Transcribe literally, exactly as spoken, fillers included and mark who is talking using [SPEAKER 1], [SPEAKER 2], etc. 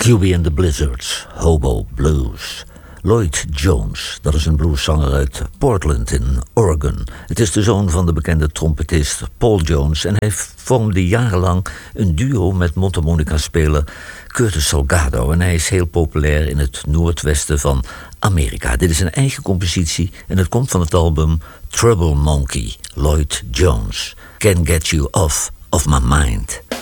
[SPEAKER 1] Hubie and the Blizzards, Hobo Blues. Lloyd Jones, dat is een blueszanger uit Portland in Oregon. Het is de zoon van de bekende trompetist Paul Jones en hij vormde jarenlang een duo met mondharmonica-speler Curtis Salgado. En hij is heel populair in het noordwesten van Amerika. Dit is een eigen compositie en het komt van het album Trouble Monkey, Lloyd Jones. Can't Get You Off of My Mind.